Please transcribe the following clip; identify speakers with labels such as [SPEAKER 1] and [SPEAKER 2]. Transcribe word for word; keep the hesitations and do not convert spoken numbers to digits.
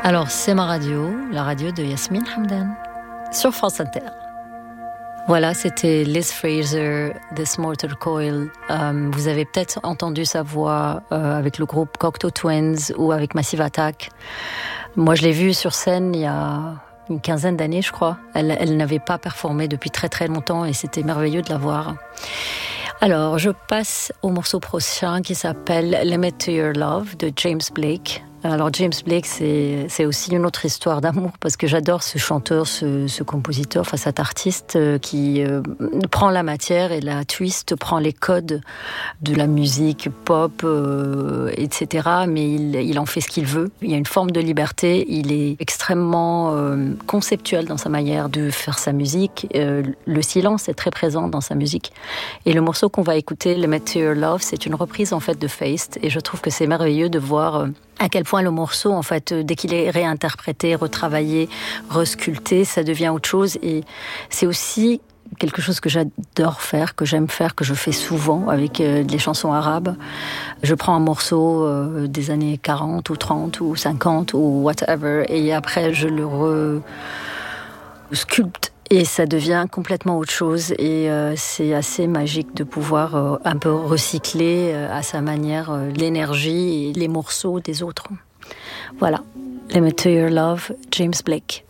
[SPEAKER 1] Alors, c'est ma radio, la radio de Yasmine Hamdan, sur France Inter. Voilà, c'était Liz Fraser, This Mortal Coil. Euh, vous avez peut-être entendu sa voix euh, avec le groupe Cocteau Twins ou avec Massive Attack. Moi, je l'ai vue sur scène il y a une quinzaine d'années, je crois. Elle, elle n'avait pas performé depuis très très longtemps et c'était merveilleux de la voir. Alors, je passe au morceau prochain qui s'appelle Limit to Your Love de James Blake. Alors James Blake, c'est, c'est aussi une autre histoire d'amour parce que j'adore ce chanteur, ce, ce compositeur, enfin cet artiste qui euh, prend la matière et la twist, prend les codes de la musique pop, euh, et cetera. Mais il, il en fait ce qu'il veut. Il y a une forme de liberté. Il est extrêmement euh, conceptuel dans sa manière de faire sa musique. Euh, le silence est très présent dans sa musique. Et le morceau qu'on va écouter, Limit to Your Love, c'est une reprise en fait de Feist. Et je trouve que c'est merveilleux de voir euh, à quel point le morceau, en fait, dès qu'il est réinterprété, retravaillé, resculpté, ça devient autre chose. Et c'est aussi quelque chose que j'adore faire, que j'aime faire, que je fais souvent avec euh, des chansons arabes. Je prends un morceau euh, des années quarante ou trente ou cinquante ou whatever, et après je le resculpte. Et ça devient complètement autre chose et euh, c'est assez magique de pouvoir euh, un peu recycler euh, à sa manière euh, l'énergie et les morceaux des autres. Voilà, Limit to Your Love, James Blake.